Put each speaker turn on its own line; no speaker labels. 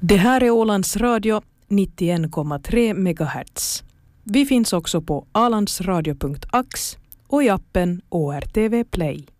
Det här är Ålands Radio 91,3 MHz. Vi finns också på alandsradio.ax och i appen ORTV Play.